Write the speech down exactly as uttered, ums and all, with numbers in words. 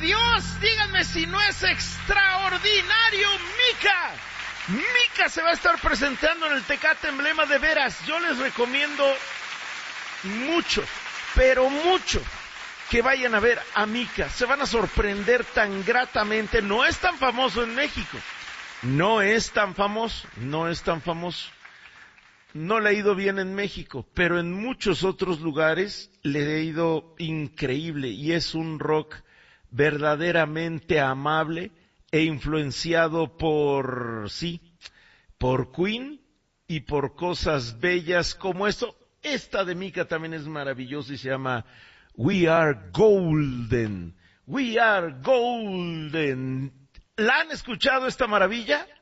Dios, díganme si no es extraordinario, Mika. Mika se va a estar presentando en el Tecate Emblema. De veras, yo les recomiendo mucho, pero mucho, que vayan a ver a Mika. Se van a sorprender tan gratamente. No es tan famoso en México, no es tan famoso, no es tan famoso. No le ha ido bien en México, pero en muchos otros lugares le ha ido increíble, y es un rock verdaderamente amable e influenciado por, sí, por Queen y por cosas bellas como esto. Esta de Mika también es maravillosa y se llama We Are Golden. We Are Golden. ¿La han escuchado esta maravilla?